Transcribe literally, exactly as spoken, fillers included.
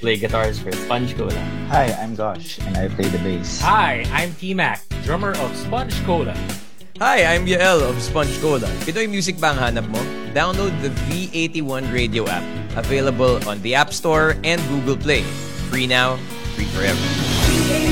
play guitars for Sponge Cola. Hi, I'm Gosh, and I play the bass. Hi, I'm T-Mac, drummer of Sponge Cola. Hi, I'm Yael of Sponge Cola. Pinoy music ba ang hanap mo? Download the V eighty-one Radio app. Available on the App Store and Google Play. Free now, free forever.